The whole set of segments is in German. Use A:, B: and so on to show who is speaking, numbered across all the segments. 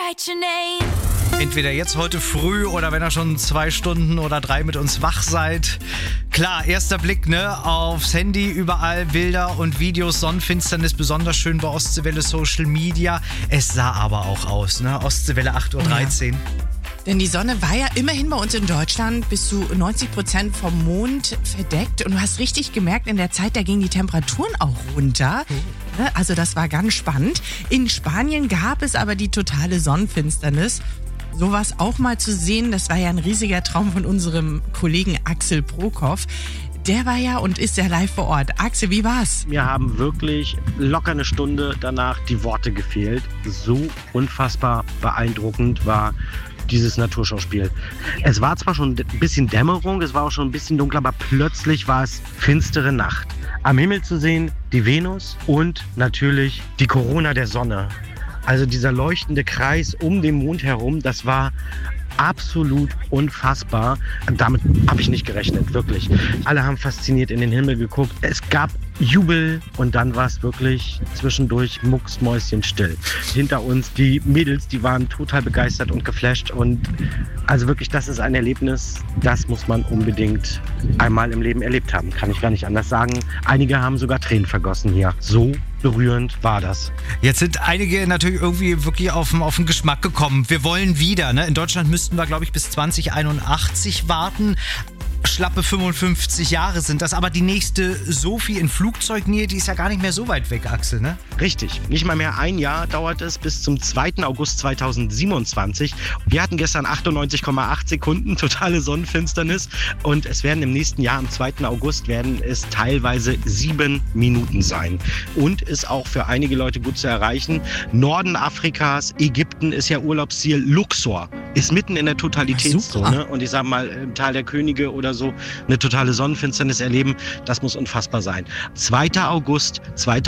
A: write your name.
B: Entweder jetzt heute früh oder wenn ihr schon 2 Stunden oder 3 mit uns wach seid. Klar, erster Blick aufs Handy, überall Bilder und Videos, Sonnenfinsternis, besonders schön bei Ostseewelle Social Media. Es sah aber auch aus, Ostseewelle 8.13 Uhr.
C: Ja. Denn die Sonne war ja immerhin bei uns in Deutschland bis zu 90% vom Mond verdeckt. Und du hast richtig gemerkt, in der Zeit, da gingen die Temperaturen auch runter. Also das war ganz spannend. In Spanien gab es aber die totale Sonnenfinsternis. Sowas auch mal zu sehen, das war ja ein riesiger Traum von unserem Kollegen Axel Prokop. Der war ja und ist ja live vor Ort. Axel, wie war's?
D: Mir haben wirklich locker eine Stunde danach die Worte gefehlt. So unfassbar beeindruckend war dieses Naturschauspiel. Es war zwar schon ein bisschen Dämmerung, es war auch schon ein bisschen dunkel, aber plötzlich war es finstere Nacht. Am Himmel zu sehen die Venus und natürlich die Corona der Sonne. Also dieser leuchtende Kreis um den Mond herum, das war absolut unfassbar. Damit habe ich nicht gerechnet, wirklich. Alle haben fasziniert in den Himmel geguckt. Es gab Jubel und dann war es wirklich zwischendurch mucksmäuschenstill. Hinter uns die Mädels, die waren total begeistert und geflasht und also wirklich, das ist ein Erlebnis, das muss man unbedingt einmal im Leben erlebt haben. Kann ich gar nicht anders sagen. Einige haben sogar Tränen vergossen hier. So berührend war das.
B: Jetzt sind einige natürlich irgendwie wirklich auf den Geschmack gekommen. Wir wollen wieder. In Deutschland müssten wir, glaube ich, bis 2081 warten. Schlappe 55 Jahre sind das, aber die nächste Sophie in Flugzeugnähe, die ist ja gar nicht mehr so weit weg, Axel, ne?
D: Richtig. Nicht mal mehr ein Jahr dauert es bis zum 2. August 2027. Wir hatten gestern 98,8 Sekunden, totale Sonnenfinsternis und es werden im nächsten Jahr, am 2. August, werden es teilweise 7 Minuten sein. Und ist auch für einige Leute gut zu erreichen. Norden Afrikas, Ägypten ist ja Urlaubsziel. Luxor ist mitten in der Totalitätszone und ich sag mal, im Tal der Könige oder so eine totale Sonnenfinsternis erleben, das muss unfassbar sein. 2. August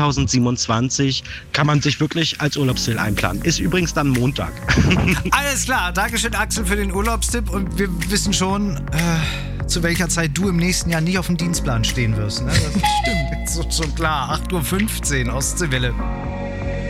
D: 2027 kann man sich wirklich als Urlaubsziel einplanen. Ist übrigens dann Montag.
B: Alles klar, Dankeschön Axel für den Urlaubstipp und wir wissen schon, zu welcher Zeit du im nächsten Jahr nicht auf dem Dienstplan stehen wirst. Ne? Das stimmt, ist schon klar. 8.15 Uhr Ostseewelle.